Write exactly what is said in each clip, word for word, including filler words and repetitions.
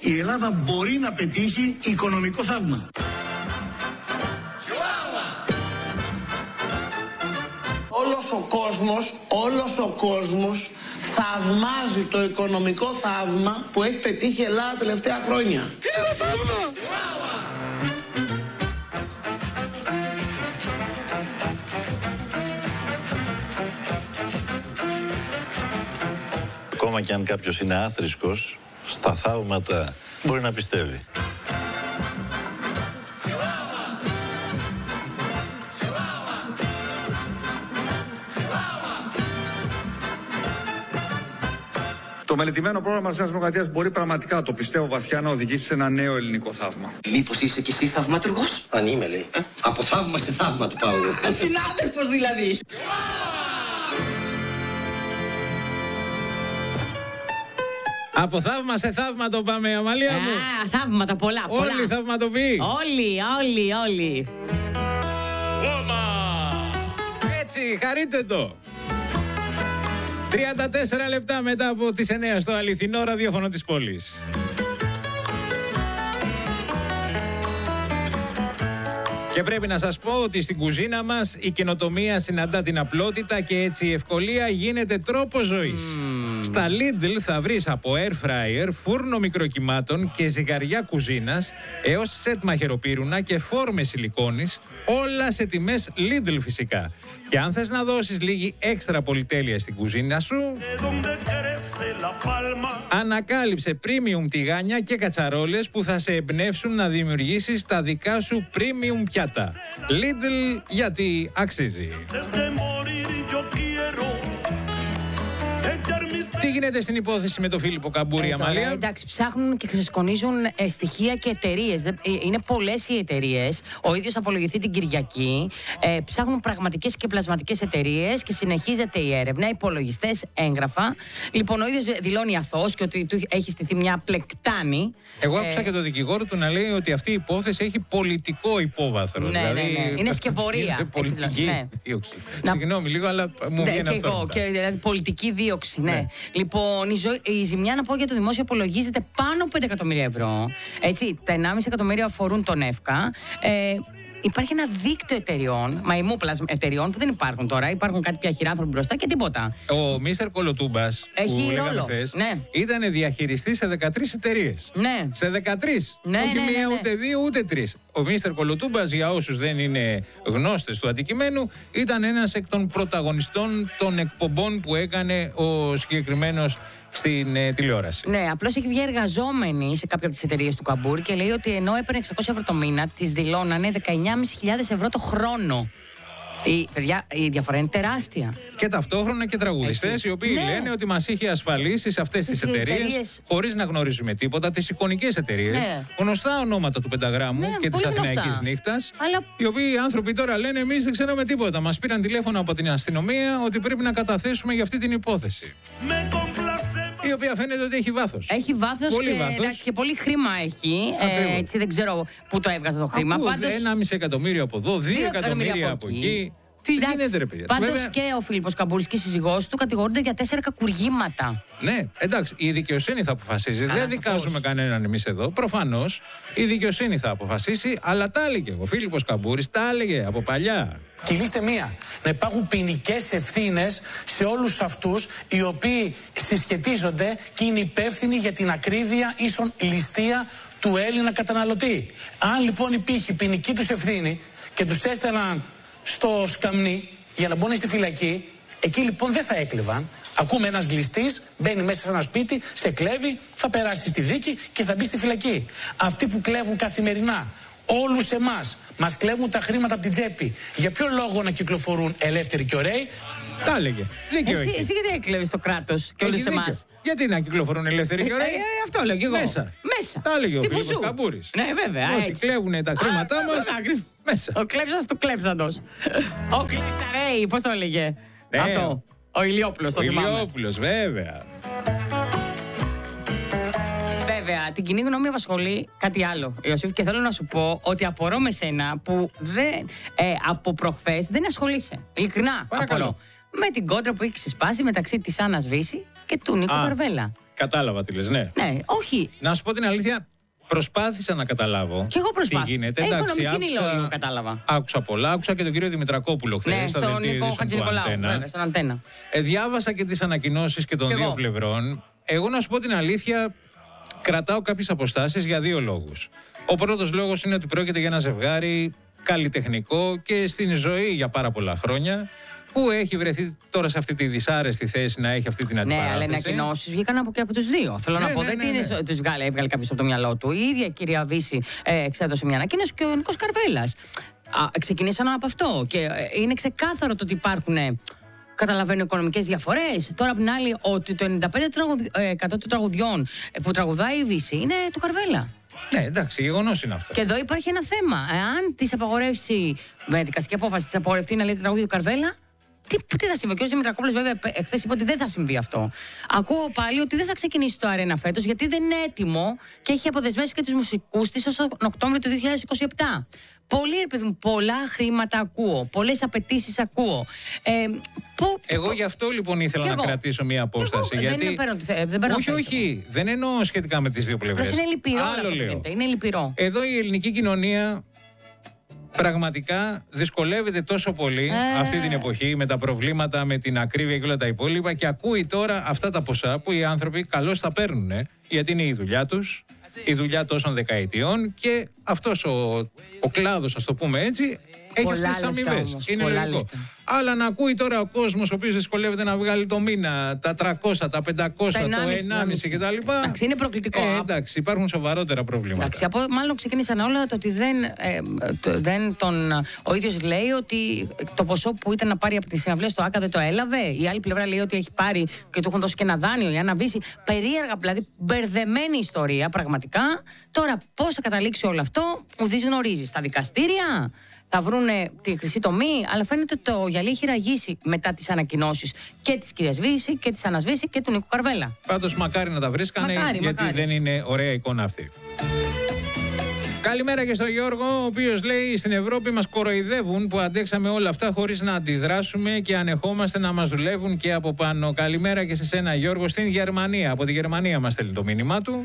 η Ελλάδα μπορεί να πετύχει οικονομικό θαύμα. Όλος ο κόσμος, όλος ο κόσμος θαυμάζει το οικονομικό θαύμα που έχει πετύχει η Ελλάδα τα τελευταία χρόνια. Τι είναι το θαύμα! Ακόμα και αν κάποιος είναι άθρησκος, στα θαύματα μπορεί να πιστεύει. Το μελετημένο πρόγραμμα της Νέας Δημοκρατίας μπορεί πραγματικά, το πιστεύω βαθιά, να οδηγήσει σε ένα νέο ελληνικό θαύμα. Μήπως είσαι κι εσύ θαυματουργός? Αν είμαι, λέει. Ε? Από θαύμα σε θαύμα του πάω. Συνάδελφος δηλαδή. Από θαύμα σε θαύμα το πάμε, Αμαλία μου. Α, θαύματα πολλά, πολλά. Όλοι θαυματοποιοί. Όλοι, όλοι, όλοι. Έτσι, χαρείτε το. τριάντα τέσσερα λεπτά μετά από τις εννιά στο αληθινό ραδιόφωνο της πόλης. Και πρέπει να σας πω ότι στην κουζίνα μας η καινοτομία συναντά την απλότητα και έτσι η ευκολία γίνεται τρόπος ζωής. Mm. Στα Lidl θα βρεις από air fryer, φούρνο μικροκυμάτων και ζυγαριά κουζίνας έως σετ μαχαιροπύρουνα και φόρμες σιλικόνης, όλα σε τιμές Lidl φυσικά. Και αν θες να δώσεις λίγη έξτρα πολυτέλεια στην κουζίνα σου, ανακάλυψε premium τηγάνια και κατσαρόλες που θα σε εμπνεύσουν να δημιουργήσεις τα δικά σου premium πιάτα. Lidl, γιατί αξίζει. Τι γίνεται στην υπόθεση με τον Φίλιππο Καμπούρη, ε, Αμαλία? Εντάξει, ψάχνουν και ξεσκονίζουν ε, στοιχεία και εταιρείες. Ε, είναι πολλές οι εταιρείες. Ο ίδιος θα απολογηθεί την Κυριακή. Ε, ψάχνουν πραγματικές και πλασματικές εταιρείες και συνεχίζεται η έρευνα. Υπολογιστές, έγγραφα. Λοιπόν, ο ίδιος δηλώνει αθώος και ότι του έχει στηθεί μια πλεκτάνη. Εγώ άκουσα ε, και τον δικηγόρο του να λέει ότι αυτή η υπόθεση έχει πολιτικό υπόβαθρο. Ναι, δηλαδή, ναι, ναι. Είναι σκευωρία. Πολιτική ναι. δίωξη. Να... Συγγνώμη λίγο, αλλά μου ναι, βγαίνει αυτό. Και δηλαδή, πολιτική δίωξη, ναι. ναι. Λοιπόν, η, ζω... η ζημιά, να πω για το δημόσιο, υπολογίζεται πάνω από πέντε εκατομμύρια ευρώ. Έτσι, τα ενάμιση εκατομμύρια αφορούν τον ΕΦΚΑ. Ε, Υπάρχει ένα δίκτυο εταιριών, μαϊμούπλας εταιριών που δεν υπάρχουν τώρα. Υπάρχουν κάτι πια χειράνθρωποι μπροστά και τίποτα. Ο Μίστερ Κολοτούμπας, έχει που ρόλο. Χθες, ναι. ήταν διαχειριστής σε δεκατρείς εταιρείες. Ναι. Σε δεκατρείς. Ναι, Όχι ναι, ναι, μία, ναι. ούτε δύο, ούτε τρεις. Ο Μίστερ Κολοτούμπας, για όσους δεν είναι γνώστες του αντικειμένου, ήταν ένας εκ των πρωταγωνιστών των εκπομπών που έκανε ο συγκεκριμένος στην ε, τηλεόραση. Ναι, απλώς έχει βγει εργαζόμενη σε κάποια από τις εταιρείες του Καμπούρη και λέει ότι ενώ έπαιρνε εξακόσια ευρώ το μήνα, τις δηλώνανε δεκαεννιά χιλιάδες πεντακόσια ευρώ το χρόνο. Η, παιδιά, η διαφορά είναι τεράστια. Και ταυτόχρονα και τραγουδιστές οι οποίοι ναι. λένε ότι μας είχε ασφαλίσει σε αυτές τις εταιρείες, εταιρείες, χωρίς να γνωρίζουμε τίποτα, τις εικονικές εταιρείες, ναι. γνωστά ονόματα του Πενταγράμμου ναι, και της Αθηναϊκής Νύχτας. Αλλά... Οι οποίοι οι άνθρωποι τώρα λένε: εμείς δεν ξέρουμε τίποτα. Μας πήραν τηλέφωνο από την αστυνομία ότι πρέπει να καταθέσουμε για αυτή την υπόθεση. Η οποία φαίνεται ότι έχει βάθος. Έχει βάθος και, εντάξει, και πολύ χρήμα έχει. Ε, έτσι δεν ξέρω πού το έβγαζε το χρήμα. Πάντως... Ένα εκατομμύριο από εδώ, δύο εκατομμύρια από εκεί. εκεί. Τι εντάξει, γίνεται, ρε παιδιά. Πάντως Βέβαια... και ο Φίλιππος Καμπούρης και η σύζυγός του κατηγορούνται για τέσσερα κακουργήματα. Ναι, εντάξει, η δικαιοσύνη θα αποφασίζει. Άρα, δεν δικάζουμε κανέναν εμείς εδώ. Προφανώς η δικαιοσύνη θα αποφασίσει, αλλά τα έλεγε ο Φίλιππος Καμπούρης, τα έλεγε από παλιά. Και λύστε μία, να υπάρχουν ποινικές ευθύνες σε όλους αυτούς οι οποίοι συσχετίζονται και είναι υπεύθυνοι για την ακρίβεια ίσον ληστεία του Έλληνα καταναλωτή. Αν λοιπόν υπήρχε ποινική τους ευθύνη και τους έστελναν στο σκαμνί για να μπουν στη φυλακή, εκεί λοιπόν δεν θα έκλεβαν. Ακούμε ένας ληστής μπαίνει μέσα σε ένα σπίτι, σε κλέβει, θα περάσει στη δίκη και θα μπει στη φυλακή. Αυτοί που κλέβουν καθημερινά όλους εμάς, μας κλέβουν τα χρήματα από την τσέπη, για ποιο λόγο να κυκλοφορούν ελεύθεροι και ωραίοι? Τα έλεγε. Δίκαιο εσύ, εσύ γιατί έκλεβες το κράτος και όλους εμάς? Γιατί να κυκλοφορούν ελεύθεροι και ωραίοι? Ε, ε, αυτό λέω κι εγώ. Μέσα. Μέσα. Τα έλεγε ο Φίλιππος Καμπούρης. Ναι, βέβαια. Όσοι κλέβουν τα χρήματά μας, μέσα. Ο κλέψας του κλέψαντος. Ο κλέψαρέι, πώς το έλεγε? Ναι. Αυτό. Ο Ηλιόπουλος, το θυμάμαι. Ο Ηλιόπουλος, βέβαια. Βέβαια, την κοινή γνώμη απασχολεί κάτι άλλο, Ιωσήφ, και θέλω να σου πω ότι απορώ με σένα που δεν, ε, από προχθές δεν ασχολείσαι. Ειλικρινά. Παρακαλώ. Απορώ. Με την κόντρα που έχει ξεσπάσει μεταξύ της Άννας Βύση και του Νίκου Βαρβέλα. Κατάλαβα τι λες, ναι. Ναι, όχι. Να σου πω την αλήθεια, προσπάθησα να καταλάβω. Και εγώ προσπάθησα. Τι γίνεται. Ε, Εντάξει, οικονομική άκουσα, λόγη, κατάλαβα. Άκουσα πολλά. Άκουσα και τον κύριο Δημητρακόπουλο χθες. Ναι, στα στον δελτία Νίκο ειδήσεων του Χατζηνικολάου. Αντένα. Βέβαια, στον Αντένα. Ε, διάβασα και τις ανακοινώσεις και των Κι δύο εγώ. πλευρών. Εγώ να σου πω την αλήθεια, κρατάω κάποιες αποστάσεις για δύο λόγους. Ο πρώτος λόγος είναι ότι πρόκειται για ένα ζευγάρι καλλιτεχνικό και στην ζωή για πάρα πολλά χρόνια, που έχει βρεθεί τώρα σε αυτή τη δυσάρεστη θέση να έχει αυτή την Ναι, αντιπαράθεση. αλλά οι ανακοινώσεις βγήκαν από και από τους δύο. Θέλω Ναι, να πω, ναι, δεν ναι, είναι ναι. τους βγάλε, έβγαλε κάποιος από το μυαλό του. Η ίδια η κυρία Βύση ε, εξέδωσε μια ανακοίνωση και ο Νίκος Καρβέλας. Α, ξεκινήσαν από αυτό. Και ε, είναι ξεκάθαρο το ότι υπάρχουν. Ε, Καταλαβαίνω οικονομικές διαφορές. Τώρα, απ' την άλλη, ότι το ενενήντα πέντε τοις εκατό των τραγουδιών που τραγουδάει η Βύση είναι του Καρβέλα. Ναι, εντάξει, γεγονός είναι αυτό. Και εδώ υπάρχει ένα θέμα. Εάν τη απαγορεύσει, με δικαστική απόφαση τη απαγορευτεί να λέει το τραγούδι του Καρβέλα, τι, τι θα συμβεί. Ο κ. Δημητρακόπουλος, βέβαια, εχθές είπε ότι δεν θα συμβεί αυτό. Ακούω πάλι ότι δεν θα ξεκινήσει το Αρένα φέτος, γιατί δεν είναι έτοιμο και έχει αποδεσμεύσει και τους μουσικούς της ως τον Οκτώβριο του δύο χιλιάδες είκοσι επτά. Πολύ, ρε παιδί μου, πολλά χρήματα ακούω. Πολλές απαιτήσεις ακούω. Ε, που... Εγώ γι' αυτό λοιπόν ήθελα Και να εγώ. κρατήσω μία απόσταση. Εγώ, γιατί... δεν παίρνω τη θε- δεν παίρνω όχι, θέση. όχι. Δεν εννοώ σχετικά με τις δύο πλευρές. Απλώς είναι λυπηρό. όλα Άλλο αυτά που λέω. γίνεται. Είναι λυπηρό. Εδώ η ελληνική κοινωνία πραγματικά δυσκολεύεται τόσο πολύ Ε. αυτή την εποχή με τα προβλήματα, με την ακρίβεια και όλα τα υπόλοιπα, και ακούει τώρα αυτά τα ποσά που οι άνθρωποι καλώς τα παίρνουν, γιατί είναι η δουλειά τους, η δουλειά τόσων δεκαετιών, και αυτός ο, ο κλάδος, ας το πούμε έτσι, έχει Πολλά αυτές τις λεφτά αμοιβές. όμως, Είναι πολλά λογικό. λεφτά. Αλλά να ακούει τώρα ο κόσμος ο οποίος δυσκολεύεται να βγάλει το μήνα, τα τριακόσια, τα πεντακόσια, Τα το ενάμιση, ενάμιση κτλ. Εντάξει, είναι προκλητικό. Ε, εντάξει, υπάρχουν σοβαρότερα προβλήματα. Εντάξει, από, μάλλον ξεκίνησαν όλα το ότι δεν, ε, το, δεν τον. Ο ίδιος λέει ότι το ποσό που ήταν να πάρει από τη συναυλία στο ΆΚΑ δεν το έλαβε. Η άλλη πλευρά λέει ότι έχει πάρει και του έχουν δώσει και ένα δάνειο για να βύσει. Περίεργα, δηλαδή μπερδεμένη ιστορία πραγματικά. Τώρα, πώς θα καταλήξει όλο αυτό, ουδής γνωρίζει. Στα δικαστήρια θα βρούνε τη χρυσή τομή, αλλά φαίνεται ότι το γυαλί έχει ραγίσει μετά τις ανακοινώσεις και της κυρίας Βύση και της Άννας Βύση και του Νίκου Καρβέλα. Πάντως μακάρι να τα βρίσκανε, Μακάρι, γιατί μακάρι. δεν είναι ωραία εικόνα αυτή. Καλημέρα και στον Γιώργο, ο οποίος λέει: στην Ευρώπη μας κοροϊδεύουν που αντέξαμε όλα αυτά χωρίς να αντιδράσουμε και ανεχόμαστε να μας δουλεύουν και από πάνω. Καλημέρα και σε σένα, Γιώργο, στην Γερμανία. Από τη Γερμανία μας στέλνει το μήνυμά του.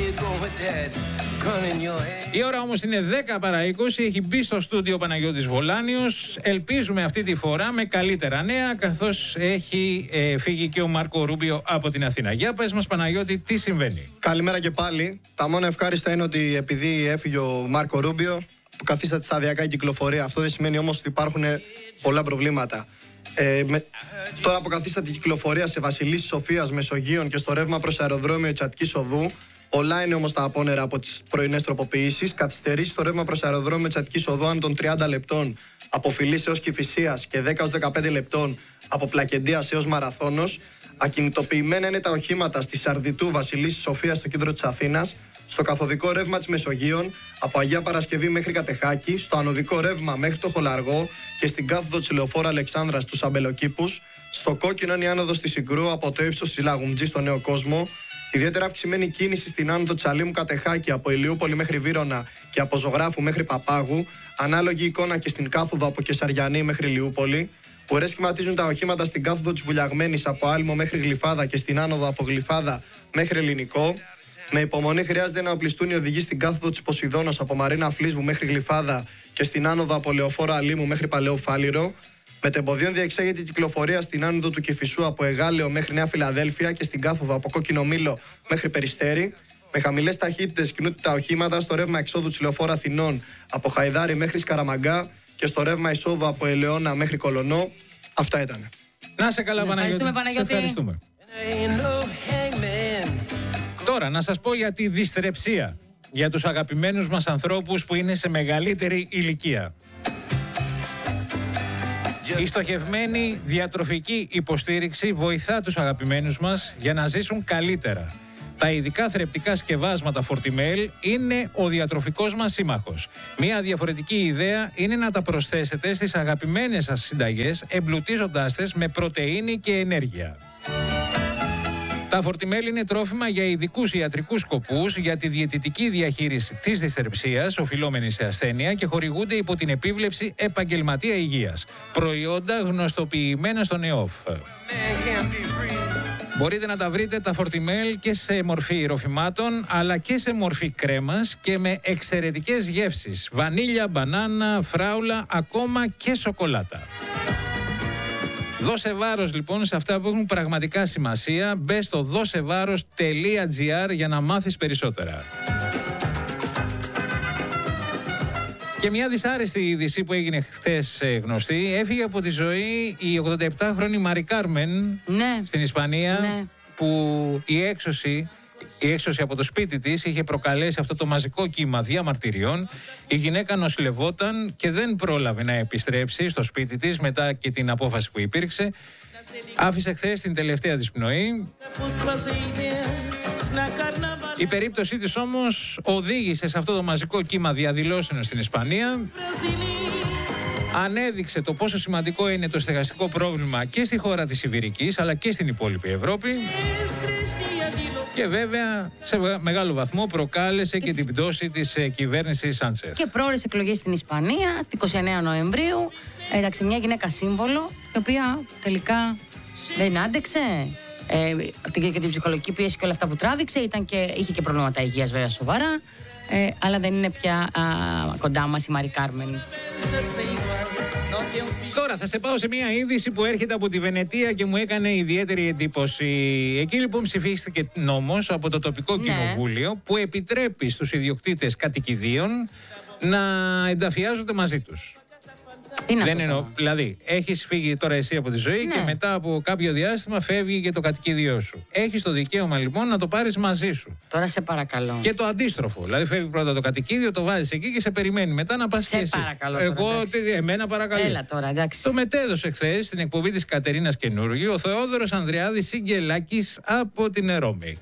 Η ώρα όμως είναι δέκα παρά είκοσι, έχει μπει στο στούντιο Παναγιώτης Βολάνιος. Ελπίζουμε αυτή τη φορά με καλύτερα νέα, καθώς έχει ε, φύγει και ο Μάρκο Ρούμπιο από την Αθήνα. Για πες μας, Παναγιώτη, τι συμβαίνει. Καλημέρα και πάλι. Τα μόνα ευχάριστα είναι ότι επειδή έφυγε ο Μάρκο Ρούμπιο, που καθίσταται σταδιακά η κυκλοφορία. Αυτό δεν σημαίνει όμως ότι υπάρχουν πολλά προβλήματα. Ε, με, τώρα αποκαθίσταται η κυκλοφορία σε Βασιλίσσης Σοφίας, Μεσογείων και στο ρεύμα προς αεροδρόμιο Τσατικής Οδού. Πολλά είναι όμως τα απόνερα από τις πρωινές τροποποιήσεις. Καθυστερήσει στο ρεύμα προς αεροδρόμιο Τσατικής Οδού άνω των τριάντα λεπτών από Φιλής έως Κηφισίας και δέκα έως δεκαπέντε λεπτών από Πλακεντίας έως Μαραθώνος. Ακινητοποιημένα είναι τα οχήματα στη Σαρδιτού, Βασιλίσσης Σοφίας στο κέντρο της Αθήνας, στο καθοδικό ρεύμα της Μεσογείων από Αγία Παρασκευή μέχρι Κατεχάκη, στο ανωδικό ρεύμα μέχρι το Χολαργό και στην κάθοδο της Λεωφόρου Αλεξάνδρας στους Αμπελοκήπους. Στο κόκκινο είναι η άνοδος της Συγκρού από το ύψος της Λαγουμτζή στο Νέο Κόσμο. Ιδιαίτερα αυξημένη κίνηση στην άνοδο της Αλήμου Κατεχάκη από Ηλιούπολη μέχρι Βύρωνα και από Ζωγράφου μέχρι Παπάγου. Ανάλογη εικόνα και στην κάθοδο από Κεσαριανή μέχρι Ηλιούπολη. Ουρές σχηματίζουν τα οχήματα στην κάθοδο της Βουλιαγμένης από Άλμο μέχρι Γλυφάδα και στην άνοδο από Γλυφάδα μέχρι Ελληνικό. Με υπομονή χρειάζεται να οπλιστούν οι οδηγοί στην κάθοδο της Ποσειδώνος από Μαρίνα Φλίσβου μέχρι Γλυφάδα και στην άνοδο από Λεωφόρο Αλήμου μέχρι Παλαιό Φάληρο. Μετεμποδίων διεξάγεται η κυκλοφορία στην άνοδο του Κηφισού από Εγάλεο μέχρι Νέα Φιλαδέλφια και στην κάθοδο από Κόκκινο Μήλο μέχρι Περιστέρι. Με χαμηλές ταχύτητες κινούνται τα οχήματα στο ρεύμα εξόδου της Λεωφόρου Αθηνών από Χαϊδάρι μέχρι Σκαραμαγκά και στο ρεύμα εισόδου από Ελαιώνα μέχρι Κολονό. Αυτά ήταν. Να σε καλά, Παναγιώτη. Παναγιώτη. Σε ευχαριστούμε. Τώρα, να σας πω για τη δυστρεψία. Για τους αγαπημένους μας ανθρώπους που είναι σε μεγαλύτερη ηλικία. Η στοχευμένη διατροφική υποστήριξη βοηθά τους αγαπημένους μας για να ζήσουν καλύτερα. Τα ειδικά θρεπτικά σκευάσματα Fortimel είναι ο διατροφικός μας σύμμαχος. Μία διαφορετική ιδέα είναι να τα προσθέσετε στις αγαπημένες σας συνταγές, εμπλουτίζοντάς τες με πρωτεΐνη και ενέργεια. Τα Fortimel είναι τρόφιμα για ειδικούς ιατρικούς σκοπούς, για τη διαιτητική διαχείριση της δυσθρεψίας, οφειλόμενη σε ασθένεια, και χορηγούνται υπό την επίβλεψη επαγγελματία υγείας. Προϊόντα γνωστοποιημένα στον ΕΟΦ. Μπορείτε να τα βρείτε τα φορτιμέλ και σε μορφή ροφημάτων, αλλά και σε μορφή κρέμας και με εξαιρετικές γεύσεις. Βανίλια, μπανάνα, φράουλα, ακόμα και σοκολάτα. Δώσε βάρος λοιπόν σε αυτά που έχουν πραγματικά σημασία. Μπε στο δώσεβάρος τελεία τζι άρ για να μάθεις περισσότερα. Και μια δυσάρεστη είδηση που έγινε χθες γνωστή. Έφυγε από τη ζωή η ογδονταεπτάχρονη Μαρι Κάρμεν, ναι, στην Ισπανία, ναι, που η έξωση, η έξωση από το σπίτι της είχε προκαλέσει αυτό το μαζικό κύμα διαμαρτυριών. Η γυναίκα νοσηλευόταν και δεν πρόλαβε να επιστρέψει στο σπίτι της μετά και την απόφαση που υπήρξε. Άφησε χθες την τελευταία της πνοή. Η περίπτωσή της όμως οδήγησε σε αυτό το μαζικό κύμα διαδηλώσεων στην Ισπανία. Ανέδειξε το πόσο σημαντικό είναι το στεγαστικό πρόβλημα και στη χώρα της Ιβηρικής αλλά και στην υπόλοιπη Ευρώπη. Και βέβαια σε μεγάλο βαθμό προκάλεσε και, και την πτώση της ε, κυβέρνησης Σάντσεθ. Και πρόορες εκλογές στην Ισπανία, την εικοστή ενάτη Νοεμβρίου. Εντάξει, μια γυναίκα σύμβολο, η οποία τελικά δεν άντεξε. Ε, και την ψυχολογική πίεση και όλα αυτά που τράβηξε, ήταν και, είχε και προβλήματα υγείας βέβαια σοβαρά, ε, αλλά δεν είναι πια α, κοντά μας η Μαρι Κάρμεν. Τώρα θα σε πάω σε μια είδηση που έρχεται από τη Βενετία και μου έκανε ιδιαίτερη εντύπωση. Εκεί λοιπόν ψηφίστηκε νόμος από το τοπικό ναι. κοινοβούλιο που επιτρέπει στους ιδιοκτήτες κατοικιδίων να ενταφιάζονται μαζί τους. Δεν εννοώ, δηλαδή, έχεις φύγει τώρα εσύ από τη ζωή ναι. και μετά από κάποιο διάστημα φεύγει και το κατοικίδιό σου. Έχεις το δικαίωμα λοιπόν να το πάρεις μαζί σου. Τώρα σε παρακαλώ. Και το αντίστροφο. Δηλαδή, φεύγει πρώτα το κατοικίδιο, το βάζεις εκεί και σε περιμένει. Μετά να πας και εσύ. Παρακαλώ. Τώρα, εγώ, τι, εμένα παρακαλώ. Έλα τώρα, εντάξει. Το μετέδωσε χθες στην εκπομπή της Κατερίνας Καινούργιου ο Θεόδωρος Ανδριάδης Σιγκελάκης από την Ρώμη.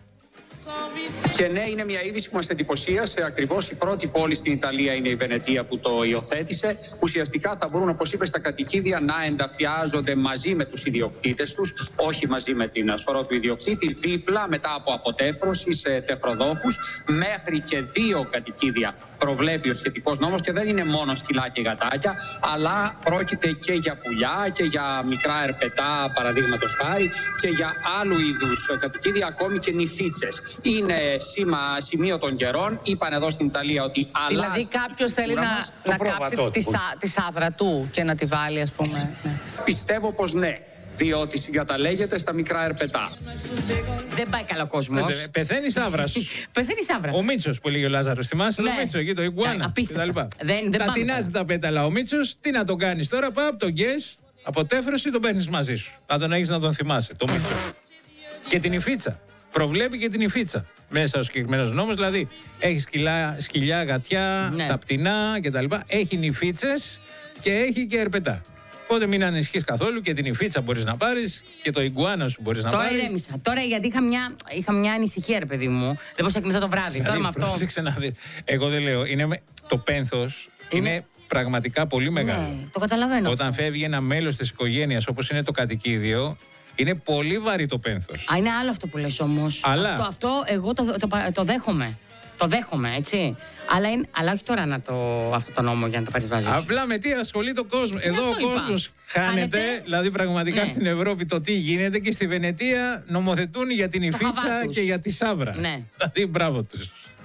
Και ναι, είναι μια είδηση που μας εντυπωσίασε. Ακριβώς η πρώτη πόλη στην Ιταλία είναι η Βενετία που το υιοθέτησε. Ουσιαστικά θα μπορούν, όπως είπες, τα κατοικίδια να ενταφιάζονται μαζί με τους ιδιοκτήτες τους, όχι μαζί με την σωρό του ιδιοκτήτη, δίπλα μετά από αποτέφρωση σε τεφροδόχους. Μέχρι και δύο κατοικίδια προβλέπει ο σχετικός νόμος και δεν είναι μόνο σκυλά και γατάκια, αλλά πρόκειται και για πουλιά και για μικρά ερπετά, παραδείγματος χάρη, και για άλλου είδους κατοικίδια, ακόμη και νηφίτσες. Είναι σήμα, σημείο των καιρών. Είπαν εδώ στην Ιταλία ότι αλλάζει. Δηλαδή κάποιος θέλει να, να κάψει τη, σα, τη σάβρα του και να τη βάλει, ας πούμε. Ναι. Πιστεύω πως ναι, διότι συγκαταλέγεται στα μικρά ερπετά. Δεν πάει καλά ο κόσμος. Πεθαίνει η σάβρα σου. Πεθαίνει η σάβρα. Ο Μίτσος που λέγει ο Λάζαρος. Θυμάσαι ναι. το Μίτσο εκεί, το Ιγκουάνα. Ναι, τα τεινάζει τα πέταλα ο Μίτσος. Τι να τον κάνεις τώρα, παπ, τον γκες, αποτέφρωση, τον παίρνεις μαζί σου. Να τον έχεις να τον θυμάσαι, το Μίτσο. Και την υφίτσα. Προβλέπει και την υφίτσα μέσα ο συγκεκριμένος νόμος. Δηλαδή έχει σκυλιά, σκυλιά γατιά, ναι. τα πτηνά κτλ. Έχει νηφίτσες και έχει και ερπετά. Οπότε μην ανησυχείς καθόλου και την υφίτσα μπορείς να πάρεις και το ιγκουάνα σου μπορείς να Τώρα πάρεις. Τώρα ηρέμησα. Τώρα γιατί είχα μια, είχα μια ανησυχία, ρε παιδί μου. Δεν μπορούσα να κοιμηθώ το βράδυ. Δηλαδή, τώρα με αυτό. Πρόσεξε να δεις. Εγώ δεν λέω. Είναι, το πένθος είναι... είναι πραγματικά πολύ μεγάλο. Ναι, το καταλαβαίνω. Όταν αυτό. φεύγει ένα μέλος της οικογένειας όπως είναι το κατοικίδιο. Είναι πολύ βαρύ το πένθος. Α, είναι άλλο αυτό που λες όμως. Αλλά... Αυτό, αυτό εγώ το, το, το, το δέχομαι. Το δέχομαι, έτσι. Αλλά, είναι, αλλά όχι τώρα να το, αυτό το νόμο για να το πάρεις μαζί σου. Απλά με τι ασχολεί το κόσμο. Εδώ ο κόσμος χάνεται, χάνεται, δηλαδή πραγματικά ναι. στην Ευρώπη το τι γίνεται και στη Βενετία νομοθετούν για την υφίτσα και για τη σάβρα. Ναι. Δηλαδή μπράβο τους.